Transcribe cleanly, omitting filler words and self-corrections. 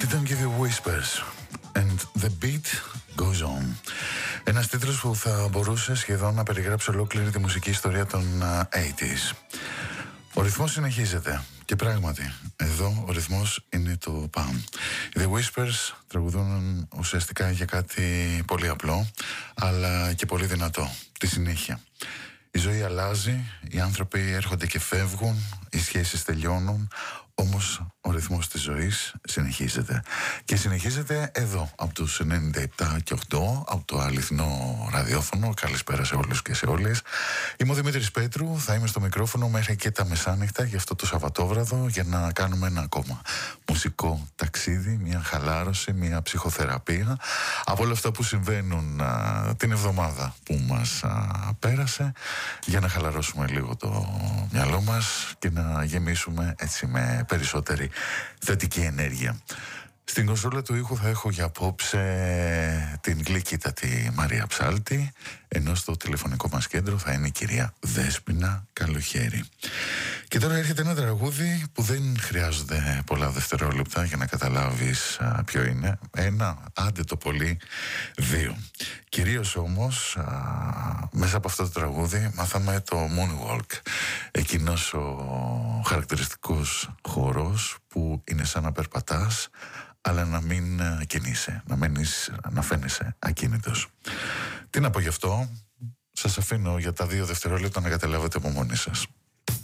Ήταν και The Whispers and the beat goes on. Ένας τίτλος που θα μπορούσε σχεδόν να περιγράψει ολόκληρη τη μουσική ιστορία των 80s. Ο ρυθμός συνεχίζεται και πράγματι εδώ ο ρυθμός είναι το παμ. The Whispers τραγουδούν ουσιαστικά για κάτι πολύ απλό αλλά και πολύ δυνατό, τη συνέχεια. Η ζωή αλλάζει, οι άνθρωποι έρχονται και φεύγουν, οι σχέσεις τελειώνουν, όμως ο ρυθμός της ζωής συνεχίζεται. Και συνεχίζεται εδώ, από τους 97 και 8, από το αληθινό ραδιόφωνο. Καλησπέρα σε όλους και σε όλες. Είμαι ο Δημήτρης Πέτρου, θα είμαι στο μικρόφωνο μέχρι και τα μεσάνυχτα για αυτό το Σαββατόβραδο, για να κάνουμε ένα ακόμα μουσικό ταξίδι, μια χαλάρωση, μια ψυχοθεραπεία από όλα αυτά που συμβαίνουν την εβδομάδα που μας πέρασε, για να χαλαρώσουμε λίγο το μυαλό μας και να γεμίσουμε έτσι με περισσότερη θετική ενέργεια. Στην κονσόλα του ήχου θα έχω για απόψε την γλυκύτατη Μαρία Ψάλτη, ενώ στο τηλεφωνικό μας κέντρο θα είναι η κυρία Δέσποινα Καλοχέρη. Και τώρα έρχεται ένα τραγούδι που δεν χρειάζονται πολλά δευτερόλεπτα για να καταλάβεις ποιο είναι. Ένα, άντε το πολύ, δύο. Κυρίως όμως μέσα από αυτό το τραγούδι μάθαμε το Moonwalk, εκείνος ο χαρακτηριστικός χορός που είναι σαν να περπατάς αλλά να μην κινείσαι, να φαίνεσαι ακίνητος. Τι να πω γι' αυτό, σας αφήνω για τα 2 δευτερόλεπτα να καταλάβετε από μόνοι σας.